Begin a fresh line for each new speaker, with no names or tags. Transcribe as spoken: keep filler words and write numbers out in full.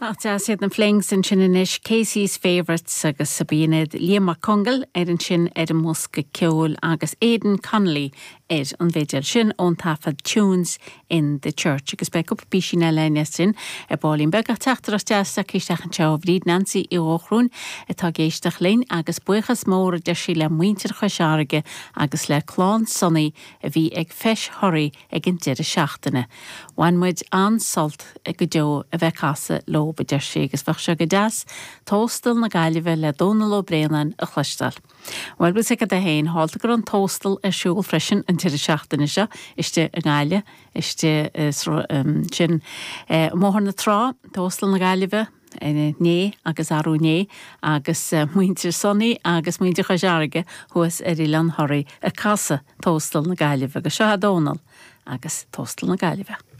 Ata sydd yn flings yn sin inis Casey's Favourites agus Sabined Liam McCongal er yn sin er yn mwsg ceol agus Aidan Connolly er yn fedel sin o'n tafad tunes in the church agus bec up bishin elen sin e bolin beg a tachtar as jas ac eistach yn siaw frid Nancy i ochrwn e tag eistach lein agus buchas môr der si le mwyntir chwasiarige agus le clon sonny e fi ag fesh hori ag yn dyr y siachtene. Wanwyd ansalt e gydio e fe casa lo be der sé agus fach se gadas tostal na gaiileh le Donal O'Brien a chlustal. Wel bus ek a hein halt gur an tostal a siúl freisin an tir seachtain is iste a gaile iste sin mór na trá tostal na gaiileh né agus arú né agus muintir sonny agus muintir chajarige huas er ilan hori a casa tostal na gaiileh agus se Donal agus tostal na gaiileh.